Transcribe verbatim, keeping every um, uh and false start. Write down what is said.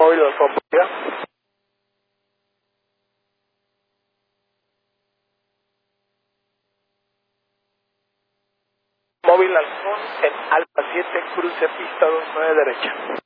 Móvil Alfa, ¿ya? Móvil Alfa en Alfa siete, cruce pista dos nueve derecha.